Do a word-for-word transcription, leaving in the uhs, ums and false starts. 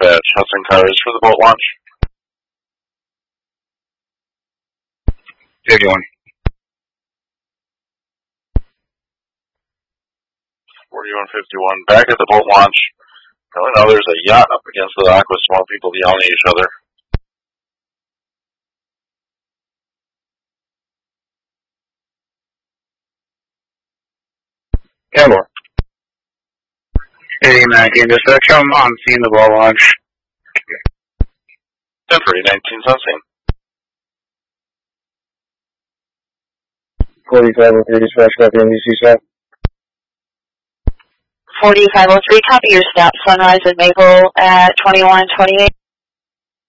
dispatch. Hudson Cars for the boat launch. fifty-one. forty-one fifty-one, back at the boat launch. Oh, no, there's a yacht up against the dock with small people yelling at each other. Canmore. eighty-nine, dispatch, I'm on scene, the boat launch. ten for eight nineteen, on scene. forty-five oh three, dispatch, copy N B C stop. forty-five oh three, copy your stop, Sunrise and Maple at twenty-one twenty-eight.